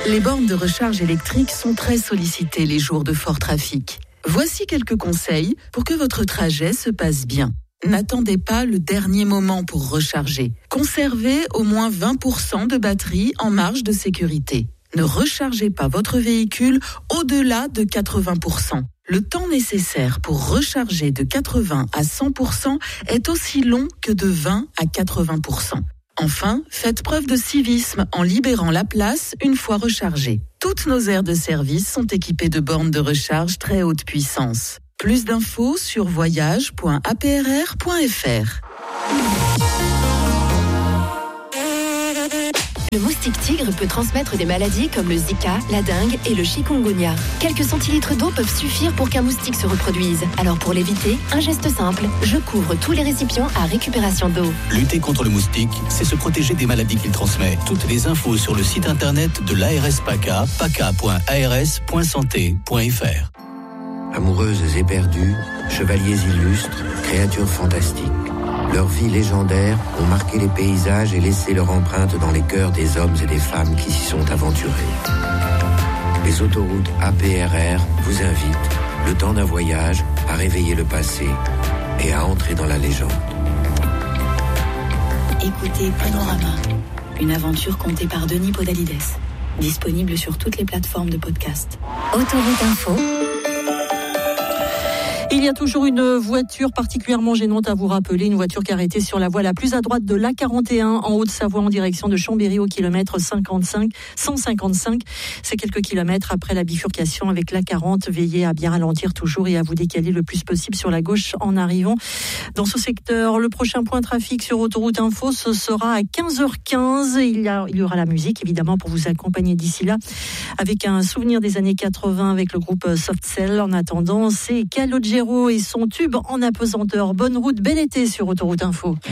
Les bornes de recharge électrique sont très sollicitées les jours de fort trafic. Voici quelques conseils pour que votre trajet se passe bien. N'attendez pas le dernier moment pour recharger. Conservez au moins 20% de batterie en marge de sécurité. Ne rechargez pas votre véhicule au-delà de 80%. Le temps nécessaire pour recharger de 80 à 100% est aussi long que de 20 à 80%. Enfin, faites preuve de civisme en libérant la place une fois rechargée. Toutes nos aires de service sont équipées de bornes de recharge très haute puissance. Plus d'infos sur voyage.aprr.fr. Le moustique tigre peut transmettre des maladies comme le Zika, la dengue et le chikungunya. Quelques centilitres d'eau peuvent suffire pour qu'un moustique se reproduise. Alors pour l'éviter, un geste simple, je couvre tous les récipients à récupération d'eau. Lutter contre le moustique, c'est se protéger des maladies qu'il transmet. Toutes les infos sur le site internet de l'ARS PACA, paca.ars.santé.fr. Amoureuses éperdues, chevaliers illustres, créatures fantastiques. Leurs vies légendaires ont marqué les paysages et laissé leur empreinte dans les cœurs des hommes et des femmes qui s'y sont aventurés. Les autoroutes APRR vous invitent, le temps d'un voyage, à réveiller le passé et à entrer dans la légende. Écoutez Panorama, une aventure contée par Denis Podalides. Disponible sur toutes les plateformes de podcast. Autoroute Info. Il y a toujours une voiture particulièrement gênante à vous rappeler, une voiture qui a arrêté sur la voie la plus à droite de l'A41 en Haute-Savoie en direction de Chambéry au kilomètre 155. C'est quelques kilomètres après la bifurcation avec l'A40. Veillez à bien ralentir toujours et à vous décaler le plus possible sur la gauche en arrivant dans ce secteur. Le prochain point trafic sur Autoroute Info, ce sera à 15h15. Il y aura la musique évidemment pour vous accompagner d'ici là avec un souvenir des années 80 avec le groupe Soft Cell. En attendant, c'est Calogero et son tube en apesanteur. Bonne route, bel été sur Autoroute Info.